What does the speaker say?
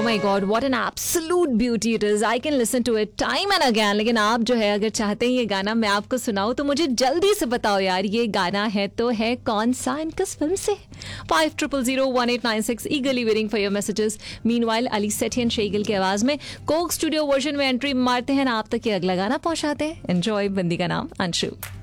My God, what an absolute beauty it is. I can listen to it time and again. लेकिन आप जो है अगर चाहते हैं ये गाना मैं आपको सुनाऊं तो मुझे जल्दी से बताओ यार, ये गाना है तो है कौन सा, इन किस फिल्म से? 50001896 eagerly waiting for your messages. Meanwhile, Ali Sethi and शेगिल की आवाज में कोक स्टूडियो वर्जन में एंट्री मारते हैं ना आप तक ये अगला गाना पहुंचाते हैं. एंजॉय. बंदी का नाम अंशु.